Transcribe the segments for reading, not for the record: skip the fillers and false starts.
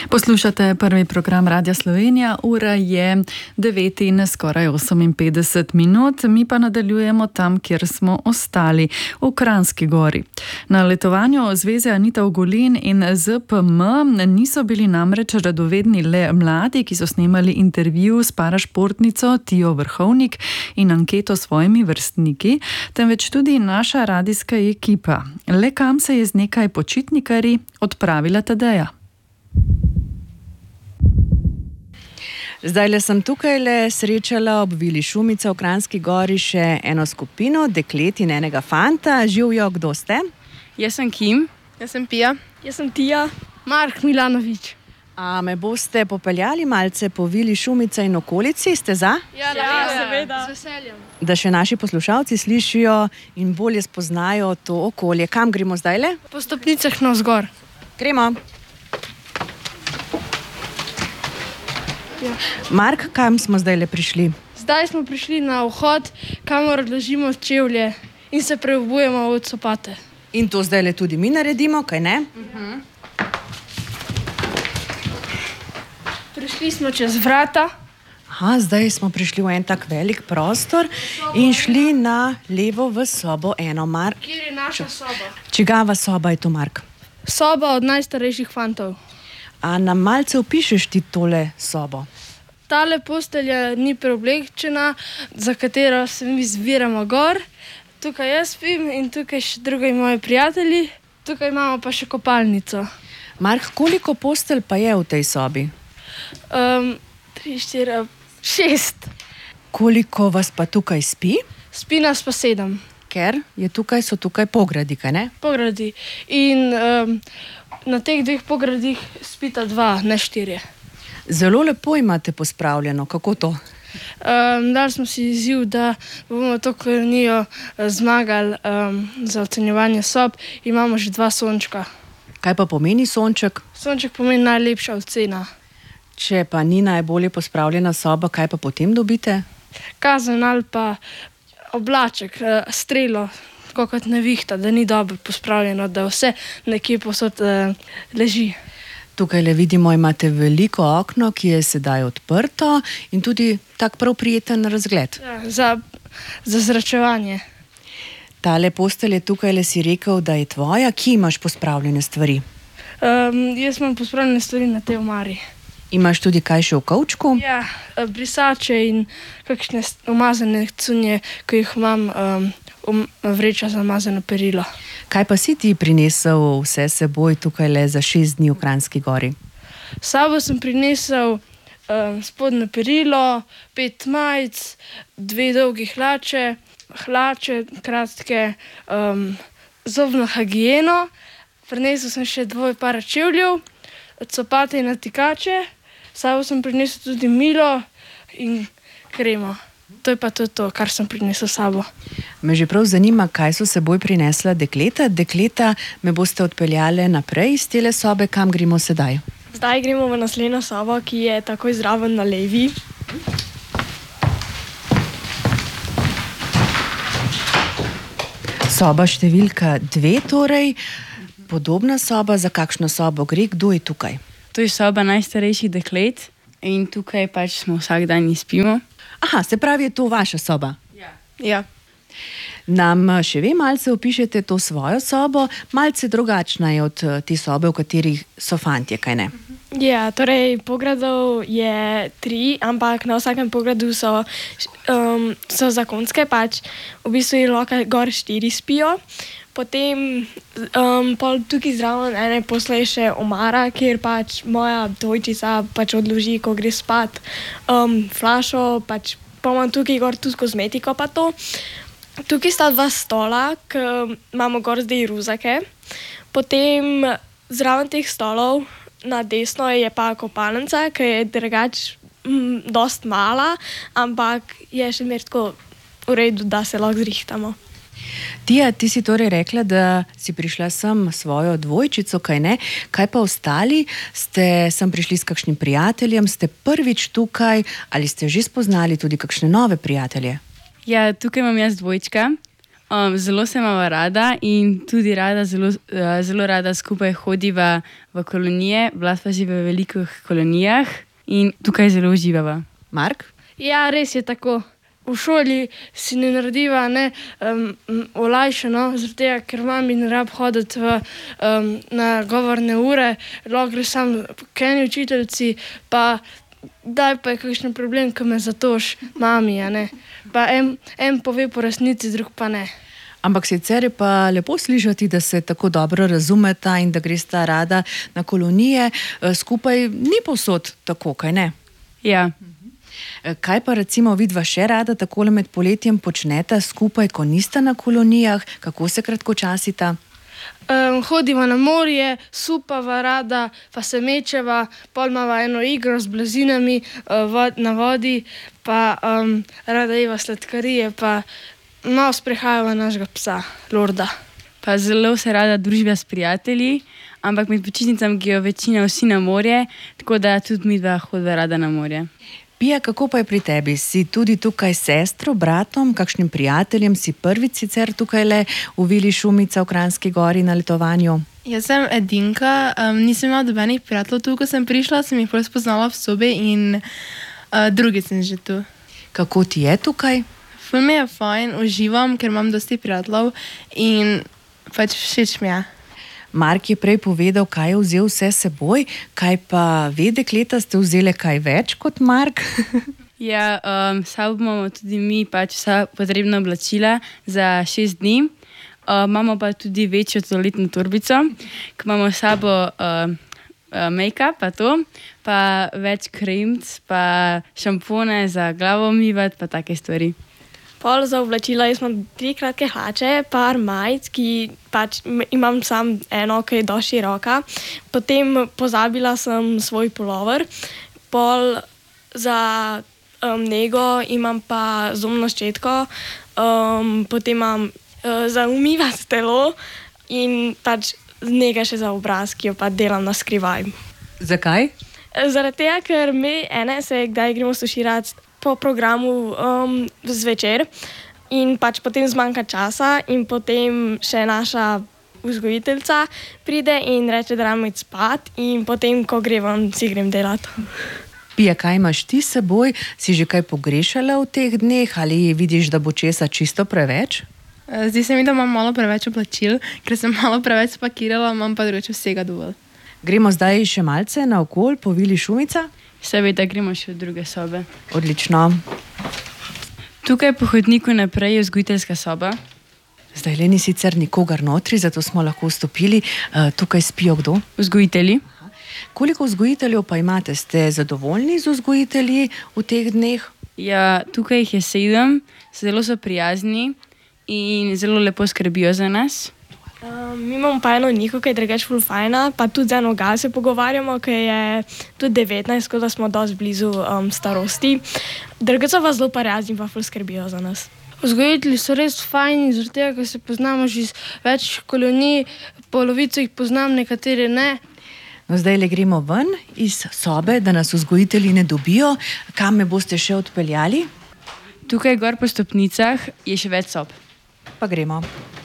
Poslušate prvi program Radia Slovenija, ura je 9 in skoraj 58 minut, mi pa nadaljujemo tam, kjer smo ostali, v Kranjski Gori. Na letovanju Zveze Anita Ogulin in ZPM niso bili namreč radovedni le mladi, ki so snemali intervju s parašportnico Tijo Vrhovnik in anketo s svojimi vrstniki, temveč tudi naša radijska ekipa. Le kam se je z nekaj počitnikarji odpravila Tadeja? Zdajle sem tukajle srečala ob Vili Šumica v Kranjski Gori še eno skupino, deklet in enega fanta. Živjo, kdo ste? Jaz sem Kim. Jaz sem Pija. Jaz sem Tija. Mark Milanović. A me boste popeljali malce po Vili Šumica in okolici? Ste za? Ja, seveda. Z veseljem. Da še naši poslušalci slišijo in bolje spoznajo to okolje. Kam gremo zdajle? Po stopnicah navzgor. Gremo. Ja. Mark, kam smo zdajle prišli? Zdaj smo prišli na vhod, kamor odložimo čevlje in se preobujemo v copate. In to zdajle tudi mi naredimo, kaj ne? Prišli smo čez vrata. Aha, zdaj smo prišli v en tak velik prostor in šli na levo v sobo eno. Kjer je naša soba? Čigava soba je to, Mark? Soba od najstarejših fantov. A nam malce opišeš ti tole sobo? Tale postelja ni preoblečena, za katero se mi zbiramo gor. Tukaj jaz spim in tukaj še drugi moji prijatelji. Tukaj imamo pa še kopalnico. Mark, koliko postelj pa je v tej sobi? 3, 4, 6. Koliko vas pa tukaj spi? Spi nas pa 7. Ker so tukaj pogradi, kaj ne? Pogradi. In na teh 2 pogradih spita 2, ne 4. Zelo lepo imate pospravljeno. Kako to? Dali smo si izziv, da bomo to kolonijo zmagali za ocenjevanje sob. Imamo že 2 sončka. Kaj pa pomeni sonček? Sonček pomeni najlepša ocena. Če pa ni najbolje pospravljena soba, kaj pa potem dobite? Kazen ali pa oblaček, strelo, tako kot nevihta, da ni dobro pospravljeno, da vse nekje posod leži. Tukaj le vidimo, imate veliko okno, ki je sedaj odprto in tudi tak prav prijeten razgled. Ja, za zračevanje. Tale postelj je tukaj le si rekel, da je tvoja. Kje imaš pospravljene stvari? Jaz imam pospravljene stvari na tej omari. Imaš tudi kaj še v kovčku? Ja, brisače in kakšne umazane cunje, ko jih imam vreča za umazano perilo. Kaj pa si ti prinesel vse seboj tukaj le za 6 dni v Kranjski Gori? S sabo sem prinesel spodnje perilo, 5 majic, 2 dolgi hlače, kratke, zobno higieno. Prinesel sem še 2 para čevljev, copate in natikače. S sabo sem prinesel tudi milo in kremo. To je pa to, kar sem prinesel s sabo. Me že prav zanima, kaj so seboj prinesla dekleta. Dekleta, me boste odpeljale naprej iz tele sobe, kam gremo sedaj? Zdaj gremo v naslednjo sobo, ki je takoj zraven na levi. Soba številka 2 torej. Podobna soba, za kakšno sobo gre, kdo je tukaj? To je soba najstarejših deklet in tukaj pač smo vsak dan in spimo. Aha, se pravi, je to vaša soba? Ja. Nam še vi malce opišete to svojo sobo, malce drugačna je od te sobe, v katerih so fantje, kaj ne? Ja, torej pogradov je 3, ampak na vsakem pogradu so zakonske, pač v bistvu je lahko gor 4 spijo. Potem tukaj zraven ene posle še omara, kjer pač moja dvojčica pač odloži, ko gre spat, flašo, pač pa imam tukaj gor tudi kozmetiko pa to. Tukaj sta 2 stola, ki imamo gor zdaj ruzake. Potem zraven teh stolov na desno je pa kopalnica, ki je drugač dost mala, ampak je še mer tako v redu, da se lahko zrihtamo. Tija, ti si torej rekla, da si prišla sem svojo dvojčico, kaj ne? Kaj pa ostali? Ste sem prišli s kakšnim prijateljem? Ste prvič tukaj? Ali ste že spoznali tudi kakšne nove prijatelje? Ja, tukaj imam jaz dvojčka. Zelo se imamo rada in tudi zelo rada skupaj hodiva v kolonije. Bila sva že v velikih kolonijah in tukaj zelo uživava. Mark? Ja, res je tako. V šoli si ne narediva olajšano, zaradi tega, ker mami ne rab hoditi na govorne ure, lahko gre sam k eni učiteljici, pa daj pa je kakšen problem, ko me zatoš mami, a ne. Pa en pove po resnici, drug pa ne. Ampak sicer je pa lepo slišati, da se tako dobro razumeta in da gresta rada na kolonije. Skupaj ni povsod tako, kaj ne? Ja. Kaj pa recimo vidva še rada takole med poletjem počneta skupaj, ko nista na kolonijah? Kako se kratkočasita? Hodiva na morje, supava rada, pa se mečeva, pol imava eno igro z blazinami na vodi, pa rada jeva sladkarije, pa malo sprehajava našega psa, Lorda. Pa zelo se rada druživa s prijatelji, ampak med počitnicami grejo večina vsi na morje, tako da tudi midva hodiva rada na morje. Pija, kako pa je pri tebi? Si tudi tukaj s sestro, bratom, kakšnim prijateljem? Si prvič sicer tukaj le v Vili Šumica v Kranjski Gori na letovanju? Jaz sem edinka, nisem imela dobenih prijateljev tu, ko sem prišla, sem jih prvo spoznala v sobi in drugi sem že tu. Kako ti je tukaj? Ful mi je fajn, uživam, ker imam dosti prijateljev in pač všeč mi je. Mark je prej povedal, kaj je vzel vse seboj, kaj pa ve dekleta, ste vzeli kaj več kot Mark? Ja, sabo imamo tudi mi pač vsa potrebna oblačila za 6 dni. Imamo pa tudi večjo toaletno torbico, ko imamo sabo make-up pa to, pa več kremc, pa šampone za glavo umivati, pa take stvari. Pol za oblačila jaz imam 3 kratke hlače, par majic, ki pač imam sam eno, ki je dosti široka. Potem pozabila sem svoj pulover. Pol za nego imam pa zobno ščetko, potem imam za umivati telo in pač nekaj še za obraz, ki jo pa delam na skrivaj. Zakaj? Zaradi tega, ker mi se kdaj gremo suširati po programu zvečer in pač potem zmanjka časa in potem še naša vzgojiteljica pride in reče, da moramo iti spat in potem, ko grem, si grem delati. Pija, kaj imaš ti s seboj? Si že kaj pogrešala v teh dneh ali vidiš, da bo česa čisto preveč? Zdi se mi, da imam malo preveč oblačil, ker sem malo preveč spakirala, imam pa drugače vsega dovolj. Gremo zdaj še malce naokol po Vili Šumica? Seveda gremo še v druge sobe. Odlično. Tukaj po hodniku naprej je vzgojiteljska soba. Zdaj le ni sicer nikogar notri, zato smo lahko vstopili. Tukaj spijo kdo? Vzgojitelji. Koliko vzgojiteljev pa imate? Ste zadovoljni z vzgojitelji v teh dneh? Ja, tukaj jih je 7, zelo so prijazni in zelo lepo skrbijo za nas. Mi imamo pa eno Niko, ki je drugače ful fajna, pa tudi z eno Gal se pogovarjamo, ki je tudi 19, tako da smo dosti blizu starosti. Drugače so pa zelo prijazni, pa ful skrbijo za nas. Vzgojitelji so res fajni, zaradi tega, ker se poznamo že iz več kolonij, polovico jih poznam, nekatere ne. No, zdaj le gremo ven iz sobe, da nas vzgojitelji ne dobijo. Kam me boste še odpeljali? Tukaj gor po stopnicah je še več sob. Pa gremo.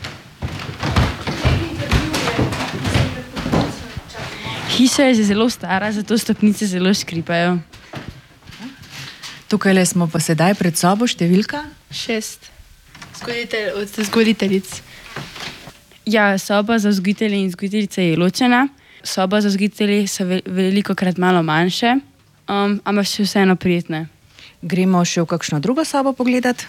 Hiša je že zelo stara, zato stopnice zelo škripajo. Tukaj le smo pa sedaj pred sobo, številka? 6. Od vzgojiteljic. Ja, soba za vzgojitelje in vzgojiteljice je ločena. Soba za vzgojitelje so velikokrat malo manjše, ampak še vseeno prijetne. Gremo še v kakšno drugo sobo pogledati?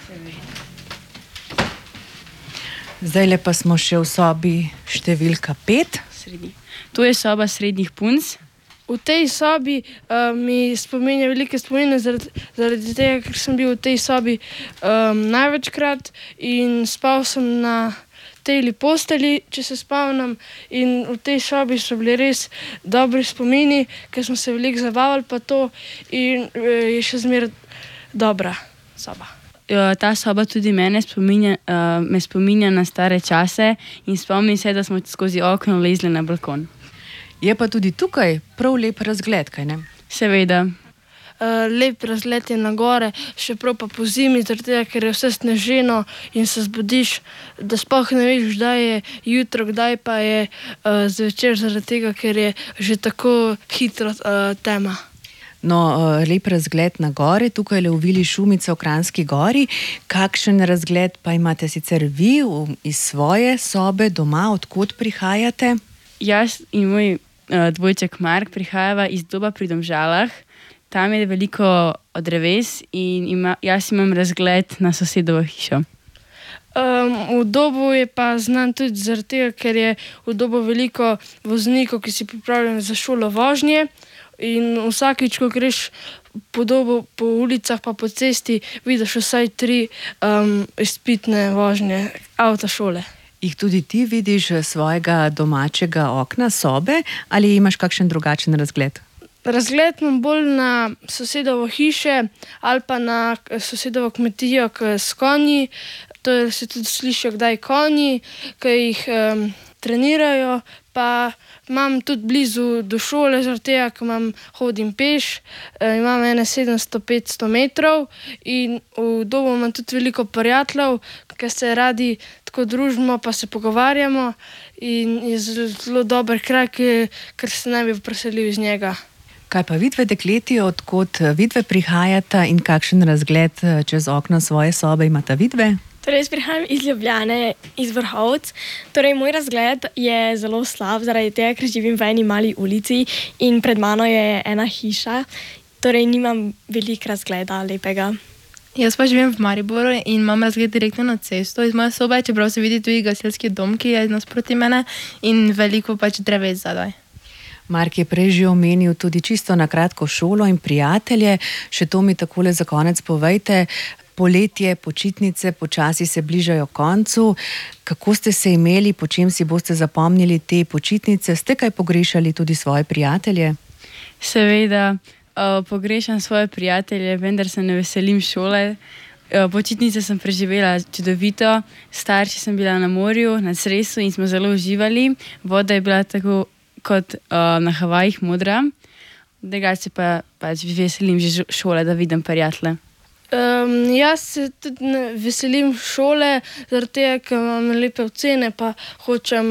Zdaj le pa smo še v sobi številka 5. To je soba srednjih punc. V tej sobi mi spominja velike spomine zaradi tega, ker sem bil v tej sobi največkrat in spal sem na tej posteli, če se spomnim, in v tej sobi so bili res dobri spomini, ker smo se veliko zabavali pa to in je še zmeraj dobra soba. Ta soba tudi me spominja na stare čase in spomnim se, da smo skozi okno lezli na balkon. Je pa tudi tukaj prav lep razgled, kaj ne? Seveda. lep razgled je na gore, še prav pa po zimi, zaradi tega, ker je vse sneženo in se zbudiš, da sploh ne veš, kdaj je jutro, kdaj pa je zvečer, zaradi tega, ker je že tako hitro tema. No, lep razgled na gore, tukaj le v Vili Šumice v Kranjski Gori. Kakšen razgled pa imate sicer vi iz svoje sobe doma, odkot prihajate? Jaz in moj dvojček Mark prihajava iz Doba pri Domžalah. Tam je veliko dreves in jaz imam razgled na sosedovo hišo. V Dobu je pa znan tudi zaradi tega, ker je v Dobu veliko voznikov, ki si pripravljajo za šolo vožnje. In vsakič, ko greš po Dobu, po ulicah pa po cesti, vidiš vsaj 3 izpitne vožnje avtošole. Jih tudi ti vidiš svojega domačega okna, sobe, ali imaš kakšen drugačen razgled? Razgled imam bolj na sosedovo hiše ali pa na sosedovo kmetijo s konji. To se tudi slišijo, kdaj konji, ki jih trenirajo. Pa imam tudi blizu do šole, zaradi tega, ker hodim peš. Imam 700-500 metrov in v Dobu imam tudi veliko prijateljev, ki se radi tako družimo, pa se pogovarjamo in je zelo dober kraj, ker se ne bi preselil iz njega. Kaj pa vidve dekleti, odkot vidve prihajata in kakšen razgled čez okno svoje sobe imata vidve? Torej, jaz prihajam iz Ljubljane, iz Vrhovc. Torej, moj razgled je zelo slab, zaradi tega, ker živim v eni mali ulici in pred mano je ena hiša. Torej, nimam veliko razgleda lepega. Jaz pa živim v Mariboru in imam razgled direktno na cesto iz moje sobe, čeprav se vidi tudi gasilski dom, ki je nasproti mene in veliko dreves zadaj. Mark je prej že omenil tudi čisto na kratko šolo in prijatelje. Še to mi takole za konec povejte. Poletje, počitnice, počasi se bližajo koncu. Kako ste se imeli, po čem si boste zapomnili te počitnice? Ste kaj pogrešali tudi svoje prijatelje? Seveda, pogrešam svoje prijatelje, vendar se ne veselim šole. Počitnice sem preživela čudovito. Starši sem bila na morju, na Cresu in smo zelo uživali. Voda je bila tako kot na Havajih modra. Drugače pa veselim že šole, da vidim prijatelje. Jaz se tudi veselim šole, zaradi tega, ker imam lepe ocene, pa hočem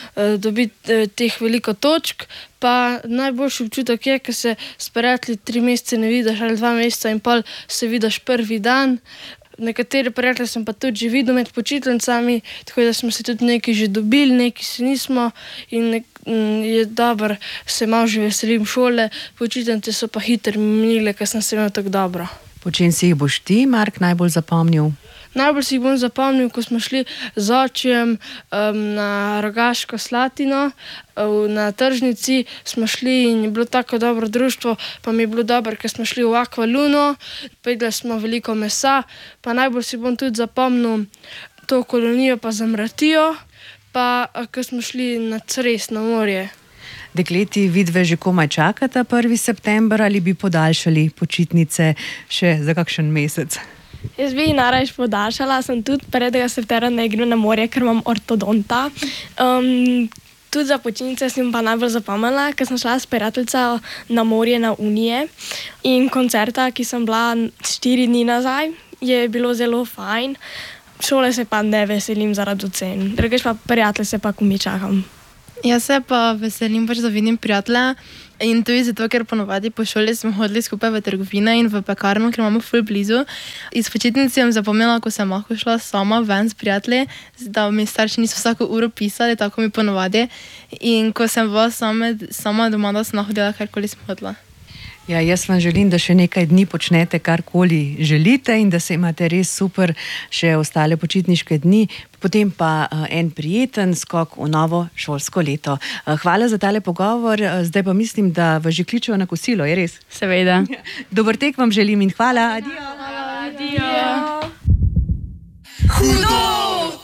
dobiti teh veliko točk. Pa najboljši občutek je, ker se s prijatelji 3 mesece ne vidiš ali 2 meseca in pol se vidiš prvi dan. Nekatere prijatelje sem pa tudi že videl med počitnicami, tako da smo se tudi nekaj že dobili, nekaj se nismo in je dobro, se malo že veselim šole. Počitnice so pa hitro minile, ker sem se imel tako dobro. Po čem si jih boš ti, Mark, najbolj zapomnil? Najbolj si jih bom zapomnil, ko smo šli z očem na Rogaško Slatino, na tržnici smo šli in je bilo tako dobro društvo, pa mi je bilo dobro, ker smo šli v Aqualuno, pojedli smo veliko mesa, pa najbolj si bom tudi zapomnil to kolonijo pa Zamratijo, pa ko smo šli na Cres, na morje. Dekleti, vidve že komaj čakata 1. september ali bi podaljšali počitnice še za kakšen mesec? Jaz bi najraje podaljšala, sem tudi 1. septembra ne grem na morje, ker imam ortodonta. Tudi za počitnice sem pa najbolj zapomnila, ker sem šla s prijateljico na morje na Unije in koncerta, ki sem bila 4 dni nazaj, je bilo zelo fajn. Šole se pa ne veselim zaradi ocen, drugače pa prijatelje se pa komaj čakam. Jaz se pa veselim, da vidim prijatelja in tudi zato, ker ponovadi po šoli smo hodili skupaj v trgovino in v pekarno, ker imamo ful blizu. Iz počitnic sem zapomnila, ko sem lahko šla sama ven s prijatelji, da mi starši niso vsako uro pisali, tako mi ponovadi. In ko sem bila sama doma, da sem lahko delala karkoli sem hodila. Ja, jaz vam želim, da še nekaj dni počnete karkoli želite in da se imate res super še ostale počitniške dni, potem pa en prijeten skok v novo šolsko leto. Hvala za tale pogovor, zdaj pa mislim, da vas že kličejo na kosilo, je res? Seveda. Dober tek vam želim in hvala. Adijo. Hudo!